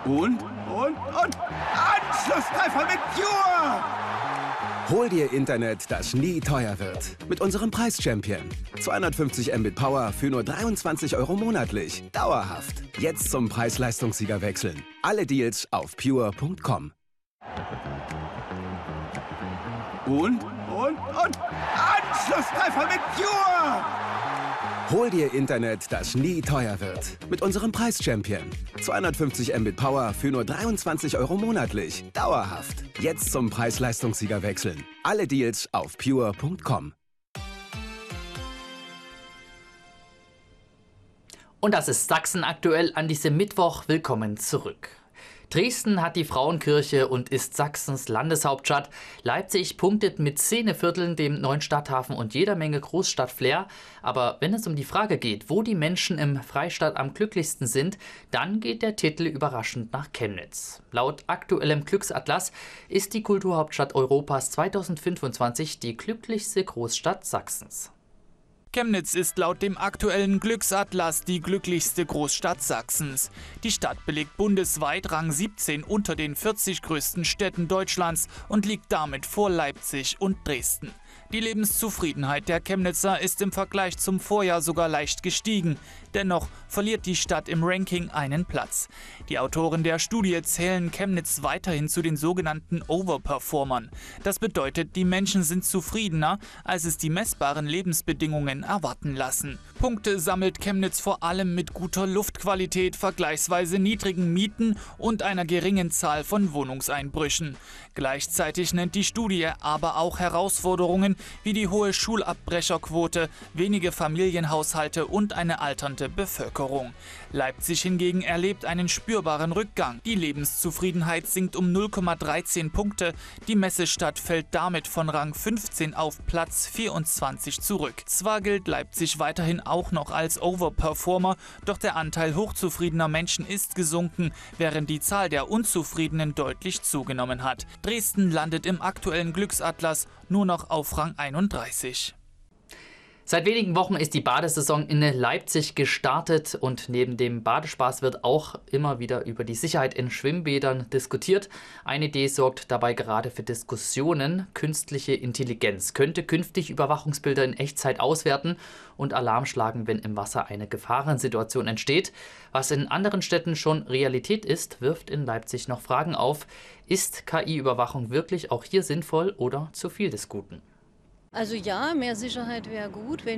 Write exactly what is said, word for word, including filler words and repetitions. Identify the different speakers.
Speaker 1: Und, und, und, Anschlusstreffer mit Pure!
Speaker 2: Hol dir Internet, das nie teuer wird. Mit unserem Preis-Champion. zweihundertfünfzig Mbit Power für nur dreiundzwanzig Euro monatlich. Dauerhaft. Jetzt zum Preis-Leistungssieger wechseln. Alle Deals auf pure punkt com.
Speaker 1: Und, und, und, Anschlusstreffer mit Pure!
Speaker 2: Hol dir Internet, das nie teuer wird. Mit unserem Preis-Champion. zweihundertfünfzig Mbit Power für nur dreiundzwanzig Euro monatlich. Dauerhaft. Jetzt zum Preis-Leistungssieger wechseln. Alle Deals auf pure punkt com.
Speaker 3: Und das ist Sachsen aktuell an diesem Mittwoch. Willkommen zurück. Dresden hat die Frauenkirche und ist Sachsens Landeshauptstadt. Leipzig punktet mit Szenevierteln, dem neuen Stadthafen und jeder Menge Großstadtflair. Aber wenn es um die Frage geht, wo die Menschen im Freistaat am glücklichsten sind, dann geht der Titel überraschend nach Chemnitz. Laut aktuellem Glücksatlas ist die Kulturhauptstadt Europas zweitausendfünfundzwanzig die glücklichste Großstadt Sachsens.
Speaker 4: Chemnitz ist laut dem aktuellen Glücksatlas die glücklichste Großstadt Sachsens. Die Stadt belegt bundesweit Rang siebzehn unter den vierzig größten Städten Deutschlands und liegt damit vor Leipzig und Dresden. Die Lebenszufriedenheit der Chemnitzer ist im Vergleich zum Vorjahr sogar leicht gestiegen. Dennoch verliert die Stadt im Ranking einen Platz. Die Autoren der Studie zählen Chemnitz weiterhin zu den sogenannten Overperformern. Das bedeutet, die Menschen sind zufriedener, als es die messbaren Lebensbedingungen erwarten lassen. Punkte sammelt Chemnitz vor allem mit guter Luftqualität, vergleichsweise niedrigen Mieten und einer geringen Zahl von Wohnungseinbrüchen. Gleichzeitig nennt die Studie aber auch Herausforderungen wie die hohe Schulabbrecherquote, wenige Familienhaushalte und eine alternde Bevölkerung. Leipzig hingegen erlebt einen spürbaren Rückgang. Die Lebenszufriedenheit sinkt um null Komma dreizehn Punkte. Die Messestadt fällt damit von Rang fünfzehn auf Platz vierundzwanzig zurück. Zwar gilt Leipzig weiterhin auch noch als Overperformer, doch der Anteil hochzufriedener Menschen ist gesunken, während die Zahl der Unzufriedenen deutlich zugenommen hat. Dresden landet im aktuellen Glücksatlas nur noch auf Rang einunddreißig.
Speaker 3: Seit wenigen Wochen ist die Badesaison in Leipzig gestartet und neben dem Badespaß wird auch immer wieder über die Sicherheit in Schwimmbädern diskutiert. Eine Idee sorgt dabei gerade für Diskussionen. Künstliche Intelligenz könnte künftig Überwachungsbilder in Echtzeit auswerten und Alarm schlagen, wenn im Wasser eine Gefahrensituation entsteht. Was in anderen Städten schon Realität ist, wirft in Leipzig noch Fragen auf. Ist K I-Überwachung wirklich auch hier sinnvoll oder zu viel des Guten?
Speaker 5: Also ja, mehr Sicherheit wäre gut. Wenn